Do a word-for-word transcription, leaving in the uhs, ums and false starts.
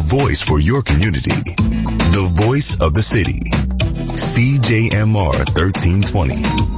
voice for your community. The voice of the city. C J M R thirteen twenty.